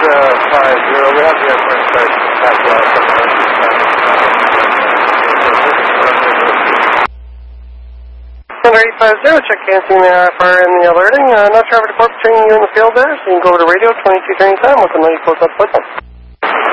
50. We have the airport station. Center 850, check canceling the IFR and the alerting. No traffic report between you and the field there, so you can go over to radio 22 turning time with a 90 close up.